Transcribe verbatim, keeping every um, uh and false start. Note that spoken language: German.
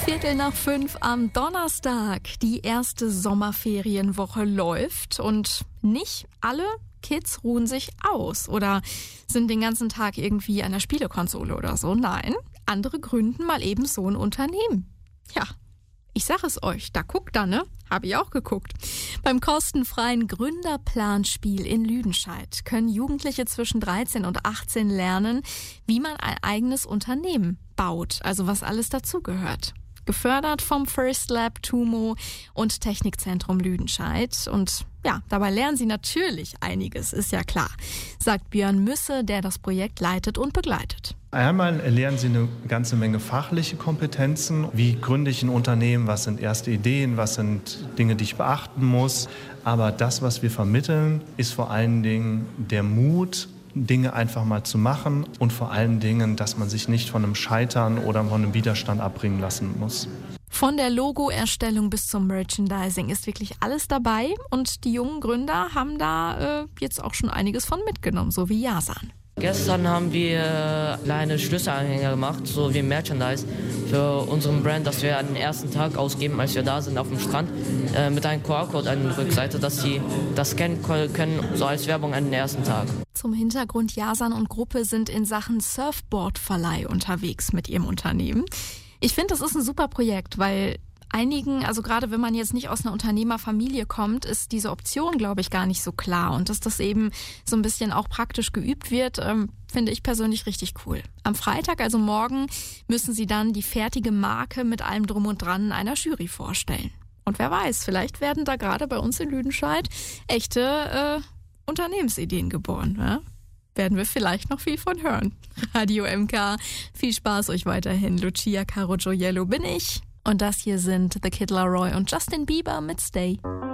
Viertel nach fünf am Donnerstag. Die erste Sommerferienwoche läuft und nicht alle Kids ruhen sich aus oder sind den ganzen Tag irgendwie an der Spielekonsole oder so. Nein, andere gründen mal eben so ein Unternehmen. Ja, ich sag es euch, da guckt da, ne? Habe ich auch geguckt. Beim kostenfreien Gründerplanspiel in Lüdenscheid können Jugendliche zwischen dreizehn und achtzehn lernen, wie man ein eigenes Unternehmen baut, also was alles dazugehört. Gefördert vom First Lab Tumo und Technikzentrum Lüdenscheid. Und ja, dabei lernen sie natürlich einiges, ist ja klar, sagt Björn Müsse, der das Projekt leitet und begleitet. Einmal lernen Sie eine ganze Menge fachliche Kompetenzen. Wie gründe ich ein Unternehmen? Was sind erste Ideen? Was sind Dinge, die ich beachten muss? Aber das, was wir vermitteln, ist vor allen Dingen der Mut, Dinge einfach mal zu machen und vor allen Dingen, dass man sich nicht von einem Scheitern oder von einem Widerstand abbringen lassen muss. Von der Logoerstellung bis zum Merchandising ist wirklich alles dabei und die jungen Gründer haben da äh, jetzt auch schon einiges von mitgenommen, so wie Yasan. Gestern haben wir kleine Schlüsselanhänger gemacht, so wie Merchandise für unseren Brand, das wir an den ersten Tag ausgeben, als wir da sind auf dem Strand, äh, mit einem Q R-Code an der Rückseite, dass sie das scannen können, so als Werbung an den ersten Tag. Zum Hintergrund, Yasan und Gruppe sind in Sachen Surfboard-Verleih unterwegs mit ihrem Unternehmen. Ich finde, das ist ein super Projekt, weil einigen, also gerade wenn man jetzt nicht aus einer Unternehmerfamilie kommt, ist diese Option, glaube ich, gar nicht so klar. Und dass das eben so ein bisschen auch praktisch geübt wird, ähm, finde ich persönlich richtig cool. Am Freitag, also morgen, müssen sie dann die fertige Marke mit allem Drum und Dran einer Jury vorstellen. Und wer weiß, vielleicht werden da gerade bei uns in Lüdenscheid echte äh, Unternehmensideen geboren. Ja? Werden wir vielleicht noch viel von hören. Radio M K, viel Spaß euch weiterhin. Lucia Caro Gioiello bin ich. Und das hier sind The Kid Laroi und Justin Bieber mit Stay.